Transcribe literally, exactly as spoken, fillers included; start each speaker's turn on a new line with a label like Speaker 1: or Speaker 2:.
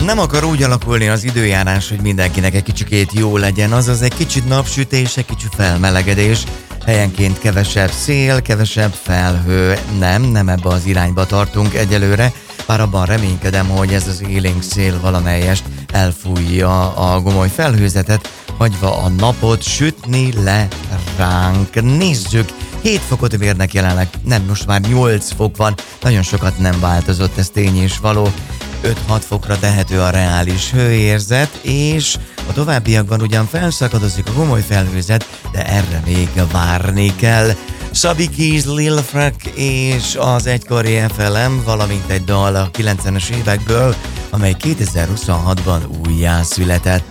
Speaker 1: Nem akar úgy alakulni az időjárás, hogy mindenkinek egy kicsikét jó legyen, azaz egy kicsit napsütés, egy kicsit felmelegedés, helyenként kevesebb szél, kevesebb felhő. Nem, nem ebbe az irányba tartunk egyelőre, bár abban reménykedem, hogy ez az élénk szél valamelyest elfújja a gomoly felhőzetet, hagyva a napot sütni le ránk. Nézzük! hét fokot mérnek jelenleg, nem, most már nyolc fok van, nagyon sokat nem változott, ez tény és való. öt-hat fokra tehető a reális hőérzet, és a továbbiakban ugyan felszakadozik a gomoly felhőzet, de erre még várni kell. Szabi Keys, Lil Freak és az egykori ef el em, valamint egy dal a kilencvenes évekből, amely kétezer-huszonhatban újjászületett.